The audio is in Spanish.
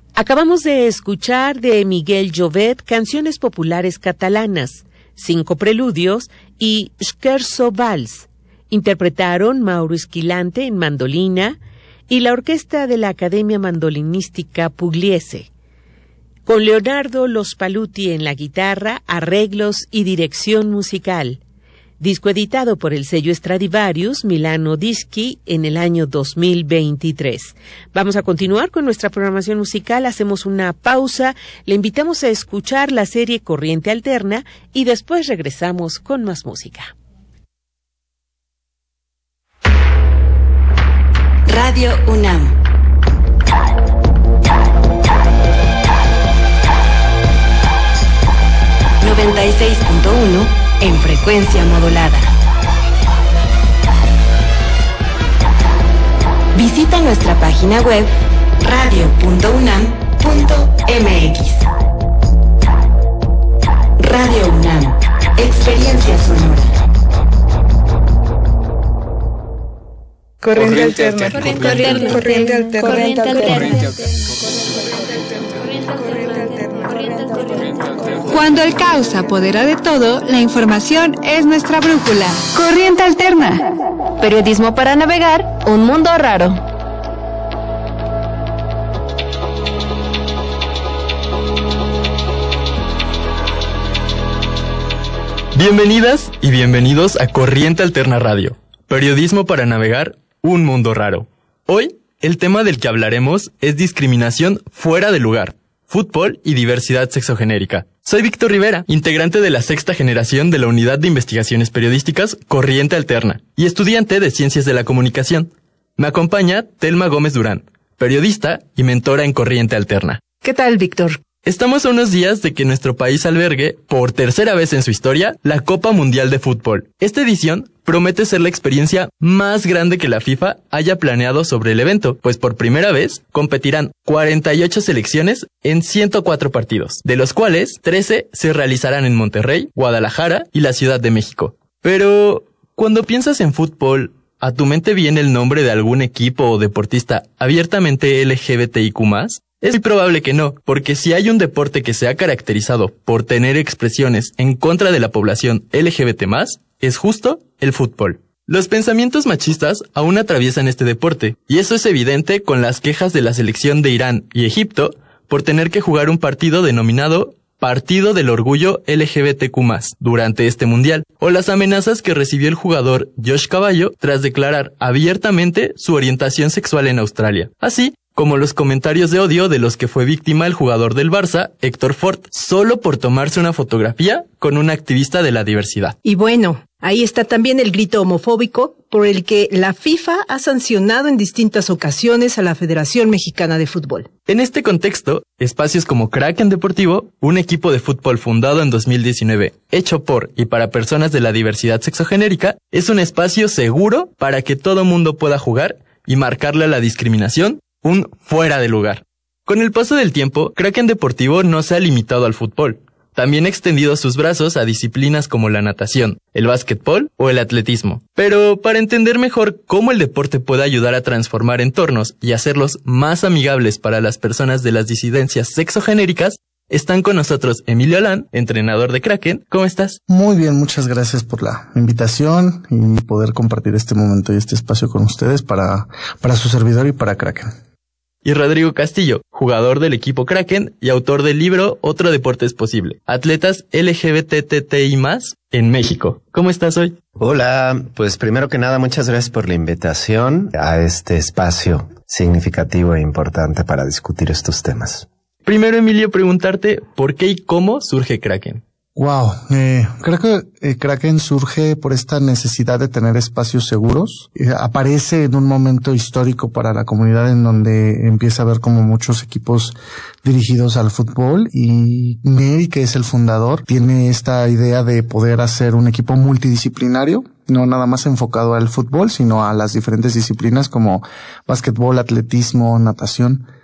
Acabamos de escuchar de Miguel Llobet canciones populares catalanas, 5 preludios y Scherzo Vals. Interpretaron Mauro Esquilante en mandolina y la orquesta de la Academia Mandolinística Pugliese. Con Leonardo Los Paluti en la guitarra, arreglos y dirección musical. Disco editado por el sello Stradivarius Milano Dischi en el año 2023. Vamos a continuar con nuestra programación musical, hacemos una pausa, le invitamos a escuchar la serie Corriente Alterna y después regresamos con más música. Radio UNAM. ...96.1 en frecuencia modulada. Visita nuestra página web radio.unam.mx. Radio UNAM, experiencia sonora. Corriente alterna. Corriente alterna. Corriente alterna. Corriente alterna. Cuando el caos se apodera de todo, la información es nuestra brújula. Corriente Alterna. Periodismo para navegar un mundo raro. Bienvenidas y bienvenidos a Corriente Alterna Radio. Periodismo para navegar un mundo raro. Hoy, el tema del que hablaremos es discriminación fuera de lugar, fútbol y diversidad sexogenérica. Soy Víctor Rivera, integrante de la 6ª generación de la Unidad de Investigaciones Periodísticas Corriente Alterna y estudiante de Ciencias de la Comunicación. Me acompaña Telma Gómez Durán, periodista y mentora en Corriente Alterna. ¿Qué tal, Víctor? Estamos a unos días de que nuestro país albergue, por tercera vez en su historia, la Copa Mundial de Fútbol. Esta edición promete ser la experiencia más grande que la FIFA haya planeado sobre el evento, pues por primera vez competirán 48 selecciones en 104 partidos, de los cuales 13 se realizarán en Monterrey, Guadalajara y la Ciudad de México. Pero, cuando piensas en fútbol, ¿a tu mente viene el nombre de algún equipo o deportista abiertamente LGBTIQ+? Es muy probable que no, porque si hay un deporte que se ha caracterizado por tener expresiones en contra de la población LGBT+, es justo el fútbol. Los pensamientos machistas aún atraviesan este deporte, y eso es evidente con las quejas de la selección de Irán y Egipto por tener que jugar un partido denominado Partido del Orgullo LGBTQ+, durante este mundial, o las amenazas que recibió el jugador Josh Caballo tras declarar abiertamente su orientación sexual en Australia. Así como los comentarios de odio de los que fue víctima el jugador del Barça, Héctor Fort, solo por tomarse una fotografía con un activista de la diversidad. Y bueno, ahí está también el grito homofóbico por el que la FIFA ha sancionado en distintas ocasiones a la Federación Mexicana de Fútbol. En este contexto, espacios como Kraken Deportivo, un equipo de fútbol fundado en 2019, hecho por y para personas de la diversidad sexogenérica, es un espacio seguro para que todo mundo pueda jugar y marcarle a la discriminación un fuera de lugar. Con el paso del tiempo, Kraken Deportivo no se ha limitado al fútbol. También ha extendido sus brazos a disciplinas como la natación, el básquetbol o el atletismo. Pero para entender mejor cómo el deporte puede ayudar a transformar entornos y hacerlos más amigables para las personas de las disidencias sexogenéricas, están con nosotros Emilio Alán, entrenador de Kraken. ¿Cómo estás? Muy bien, muchas gracias por la invitación y poder compartir este momento y este espacio con ustedes para su servidor y para Kraken. Y Rodrigo Castillo, jugador del equipo Kraken y autor del libro Otro Deporte es Posible, Atletas LGBTTI+ en México. ¿Cómo estás hoy? Hola, pues primero que nada, muchas gracias por la invitación a este espacio significativo e importante para discutir estos temas. Primero, Emilio, preguntarte ¿por qué y cómo surge Kraken? Wow, creo que Kraken surge por esta necesidad de tener espacios seguros. Aparece en un momento histórico para la comunidad en donde empieza a haber como muchos equipos dirigidos al fútbol y Mary, que es el fundador, tiene esta idea de poder hacer un equipo multidisciplinario, no nada más enfocado al fútbol, sino a las diferentes disciplinas como básquetbol, atletismo, natación.